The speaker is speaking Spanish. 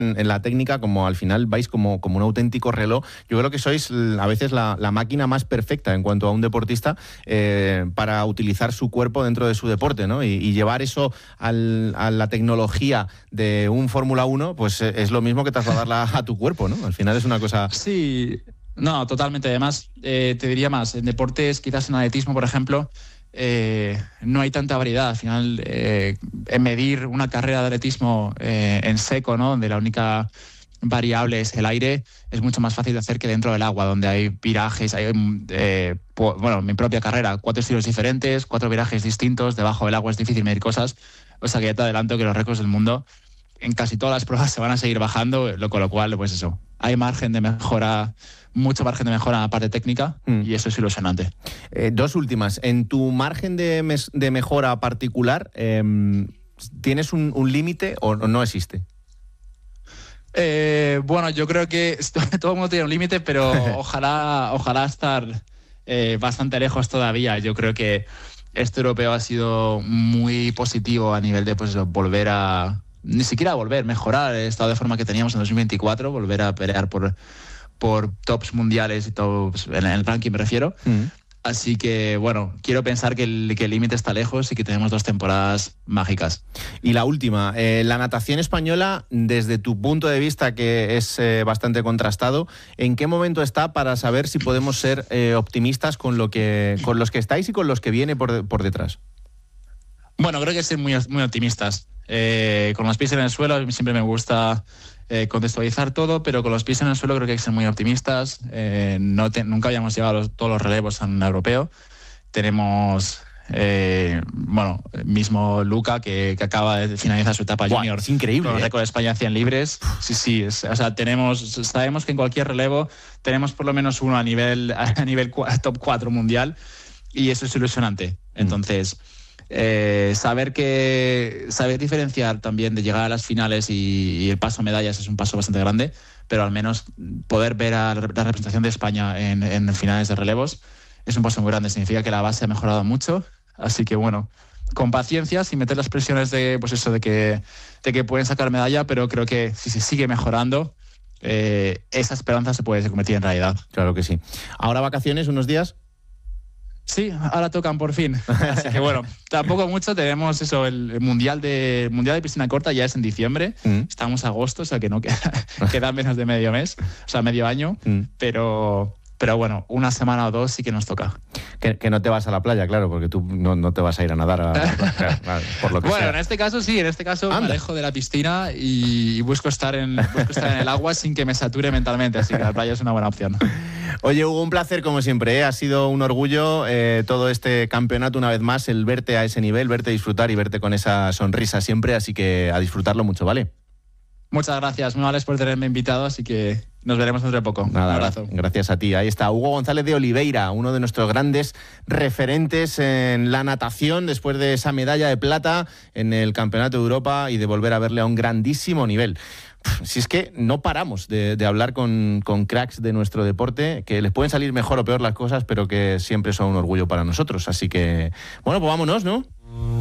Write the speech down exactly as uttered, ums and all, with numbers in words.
en, en la técnica, como al final vais como, como un auténtico reloj. Yo creo que sois a veces la, la máquina más perfecta en cuanto a un deportista eh, para utilizar su cuerpo dentro de su deporte, ¿no? Y, y llevar eso al, a la tecnología de un Fórmula uno, pues es lo mismo que trasladarla a tu cuerpo, ¿no? Al final es una cosa... Sí, no, totalmente. Además, eh, te diría más, en deportes, quizás en atletismo, por ejemplo, Eh, no hay tanta variedad. Al final, eh, en medir una carrera de atletismo eh, en seco, ¿no? Donde la única variable es el aire, es mucho más fácil de hacer que dentro del agua, donde hay virajes, hay, eh, po- bueno, mi propia carrera, cuatro estilos diferentes, cuatro virajes distintos, debajo del agua es difícil medir cosas, o sea que ya te adelanto que los récords del mundo en casi todas las pruebas se van a seguir bajando, lo, con lo cual, pues eso, hay margen de mejora, mucho margen de mejora en la parte técnica mm. y eso es ilusionante. Eh, dos últimas. En tu margen de, mes, de mejora particular, eh, ¿tienes un, un límite o no existe? Eh, bueno, yo creo que todo el mundo tiene un límite, pero ojalá, ojalá estar eh, bastante lejos todavía. Yo creo que este europeo ha sido muy positivo a nivel de pues, volver a... Ni siquiera volver, mejorar el estado de forma que teníamos en dos mil veinticuatro, volver a pelear por, por tops mundiales y tops, en el ranking me refiero. Mm. Así que, bueno, quiero pensar que el que el límite está lejos y que tenemos dos temporadas mágicas. Y la última, eh, la natación española, desde tu punto de vista, que es eh, bastante contrastado, ¿en qué momento está para saber si podemos ser eh, optimistas con lo que con los que estáis y con los que viene por, por detrás? Bueno, creo que ser muy, muy optimistas. Eh, con los pies en el suelo siempre me gusta eh, contextualizar todo, pero con los pies en el suelo creo que hay que ser muy optimistas. Eh, no te, nunca habíamos llevado los, todos los relevos a un europeo. Tenemos, eh, bueno, mismo Luca que, que acaba de finalizar su etapa wow, junior. Es increíble. Con el ¿eh? récord de España cien libres. Sí, sí. Es, o sea, tenemos, sabemos que en cualquier relevo tenemos por lo menos uno a nivel, a nivel top cuatro mundial y eso es ilusionante. Entonces... Mm. Eh, saber que saber diferenciar también de llegar a las finales y, y el paso a medallas es un paso bastante grande, pero al menos poder ver a la representación de España en, en finales de relevos es un paso muy grande, significa que la base ha mejorado mucho, así que bueno, con paciencia, sin meter las presiones de pues eso de que, de que pueden sacar medalla, pero creo que si se sigue mejorando eh, esa esperanza se puede convertir en realidad. Claro que sí. ¿Ahora vacaciones unos días? Sí, ahora tocan por fin. Así que bueno, tampoco mucho. Tenemos eso, el mundial de mundial de piscina corta ya es en diciembre. Mm. Estamos a agosto, o sea que no queda, queda menos de medio mes, o sea, medio año. Mm. Pero, pero bueno, una semana o dos sí que nos toca. Que, que no te vas a la playa, claro, porque tú no, no te vas a ir a nadar a la playa, por lo que bueno, sea. en este caso sí, en este caso Anda. me alejo de la piscina y, y busco, estar en, busco estar en el agua sin que me sature mentalmente, así que la playa es una buena opción. Oye, Hugo, un placer como siempre, ¿eh? Ha sido un orgullo eh, todo este campeonato una vez más, el verte a ese nivel, verte disfrutar y verte con esa sonrisa siempre, así que a disfrutarlo mucho, ¿vale? Muchas gracias, muy vales por tenerme invitado, así que nos veremos dentro de poco. Nada, un abrazo. Gracias a ti. Ahí está Hugo González de Oliveira, uno de nuestros grandes referentes en la natación después de esa medalla de plata en el Campeonato de Europa y de volver a verle a un grandísimo nivel. Si es que no paramos de, de hablar con, con cracks de nuestro deporte, que les pueden salir mejor o peor las cosas, pero que siempre son un orgullo para nosotros. Así que, bueno, pues vámonos, ¿no?